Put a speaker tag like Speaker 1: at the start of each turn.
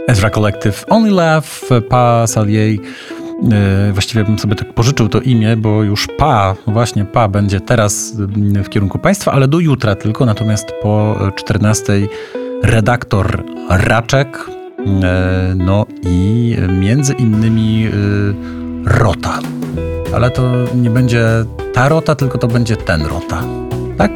Speaker 1: Ezra Collective, Only Laugh, Pa Salier. Właściwie bym sobie tak pożyczył to imię, bo już właśnie Pa będzie teraz w kierunku państwa, ale do jutra tylko, natomiast po 14 redaktor Raczek, no i między innymi Rota. Ale to nie będzie ta Rota, tylko to będzie ten Rota.